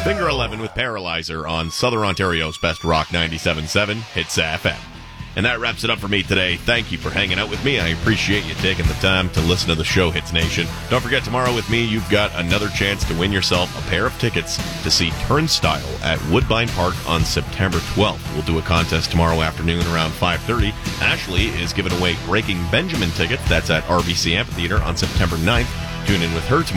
Finger 11 with Paralyzer on Southern Ontario's Best Rock 97.7 Hits FM. And that wraps it up for me today. Thank you for hanging out with me. I appreciate you taking the time to listen to the show, Hits Nation. Don't forget, tomorrow with me, you've got another chance to win yourself a pair of tickets to see Turnstile at Woodbine Park on September 12th. We'll do a contest tomorrow afternoon around 5:30. Ashley is giving away Breaking Benjamin tickets. That's at RBC Amphitheater on September 9th. Tune in with her tomorrow.